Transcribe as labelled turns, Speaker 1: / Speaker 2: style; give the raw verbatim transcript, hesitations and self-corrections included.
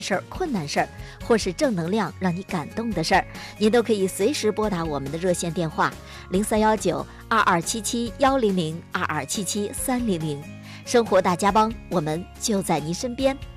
Speaker 1: 事儿、困难事儿，或是正能量让你感动的事儿，您都可以随时拨打我们的热线电话零三幺九二二七七幺零零二二七七三零零。生活大家帮，我们就在您身边。